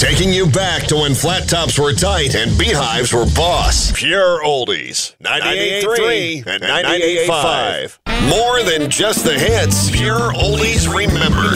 Taking you back to when flat tops were tight and beehives were boss. Pure Oldies. 98.3 and 98.5. More than just the hits. Pure Oldies remembered.